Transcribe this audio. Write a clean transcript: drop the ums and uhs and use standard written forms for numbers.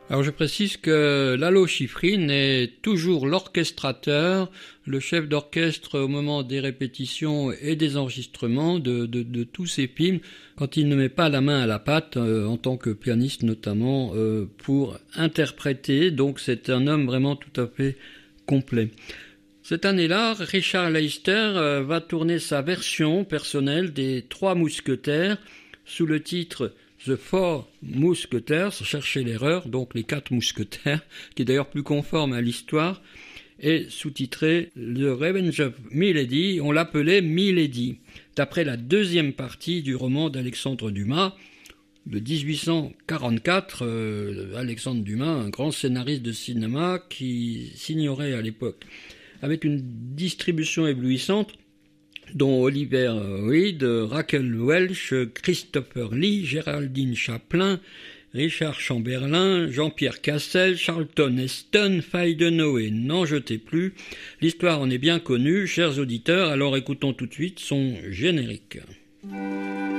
Alors je précise que Lalo Schifrin est toujours l'orchestrateur, le chef d'orchestre au moment des répétitions et des enregistrements de tous ces films, quand il ne met pas la main à la pâte, en tant que pianiste notamment, pour interpréter. Donc c'est un homme vraiment tout à fait complet. Cette année-là, Richard Leicester va tourner sa version personnelle des Trois Mousquetaires sous le titre The Four Musketeers, cherchez l'erreur, donc les quatre mousquetaires, qui est d'ailleurs plus conforme à l'histoire, et sous-titré The Revenge of Milady, on l'appelait Milady, d'après la deuxième partie du roman d'Alexandre Dumas, de 1844, Alexandre Dumas, un grand scénariste de cinéma qui s'ignorait à l'époque, avec une distribution éblouissante, dont Oliver Reed, Raquel Welch, Christopher Lee, Géraldine Chaplin, Richard Chamberlain, Jean-Pierre Cassel, Charlton Heston, Faye Dunaway et n'en jetez plus. L'histoire en est bien connue, chers auditeurs, alors écoutons tout de suite son générique.